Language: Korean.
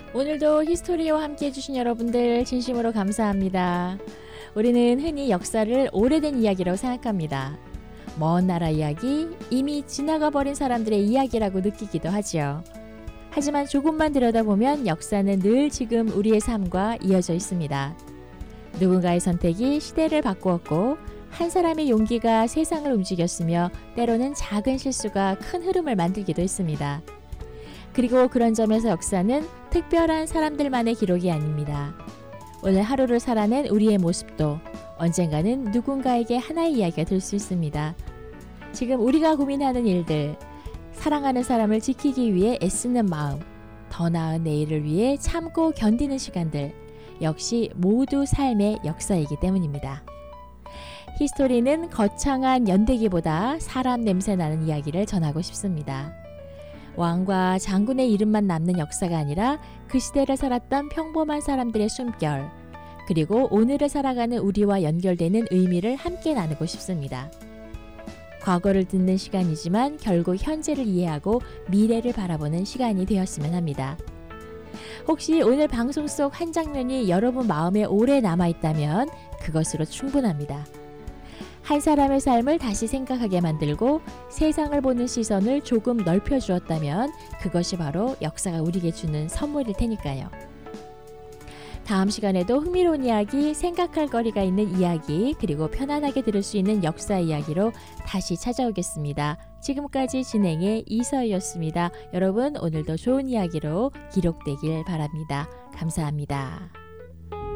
오늘도 히스토리와 함께 해주신 여러분들 진심으로 감사합니다. 우리는 흔히 역사를 오래된 이야기라고 생각합니다. 먼 나라 이야기, 이미 지나가 버린 사람들의 이야기라고 느끼기도 하지요. 하지만 조금만 들여다보면 역사는 늘 지금 우리의 삶과 이어져 있습니다. 누군가의 선택이 시대를 바꾸었고 한 사람의 용기가 세상을 움직였으며 때로는 작은 실수가 큰 흐름을 만들기도 했습니다. 그리고 그런 점에서 역사는 특별한 사람들만의 기록이 아닙니다. 오늘 하루를 살아낸 우리의 모습도 언젠가는 누군가에게 하나의 이야기가 될 수 있습니다. 지금 우리가 고민하는 일들, 사랑하는 사람을 지키기 위해 애쓰는 마음, 더 나은 내일을 위해 참고 견디는 시간들, 역시 모두 삶의 역사이기 때문입니다. 히스토리는 거창한 연대기보다 사람 냄새 나는 이야기를 전하고 싶습니다. 왕과 장군의 이름만 남는 역사가 아니라 그 시대를 살았던 평범한 사람들의 숨결, 그리고 오늘을 살아가는 우리와 연결되는 의미를 함께 나누고 싶습니다. 과거를 듣는 시간이지만 결국 현재를 이해하고 미래를 바라보는 시간이 되었으면 합니다. 혹시 오늘 방송 속 한 장면이 여러분 마음에 오래 남아있다면 그것으로 충분합니다. 한 사람의 삶을 다시 생각하게 만들고 세상을 보는 시선을 조금 넓혀주었다면 그것이 바로 역사가 우리에게 주는 선물일 테니까요. 다음 시간에도 흥미로운 이야기, 생각할 거리가 있는 이야기, 그리고 편안하게 들을 수 있는 역사 이야기로 다시 찾아오겠습니다. 지금까지 진행의 이서희였습니다. 여러분 오늘도 좋은 이야기로 기록되길 바랍니다. 감사합니다.